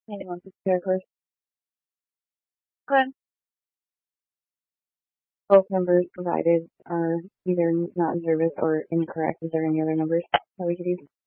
Anyone wants to share first? Go ahead. Both numbers provided are either not in service or incorrect. Is there any other numbers that we could use?